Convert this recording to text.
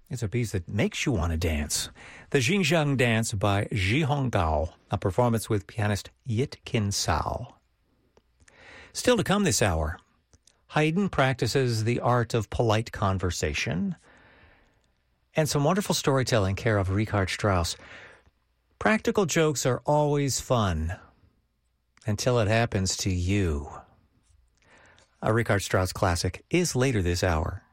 It's a piece that makes you want to dance. The Xinjiang Dance by Zhi Honggao, a performance with pianist Yit Kin Sao. Still to come this hour, Haydn practices the art of polite conversation and some wonderful storytelling care of Richard Strauss. Practical jokes are always fun until it happens to you. A Richard Strauss classic is later this hour.